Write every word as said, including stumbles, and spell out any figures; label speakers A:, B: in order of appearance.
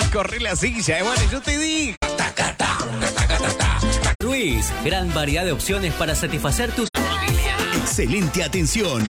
A: Corre la silla, eh, bueno, yo te di.
B: Ruiz, gran variedad de opciones para satisfacer tus...
C: Excelente atención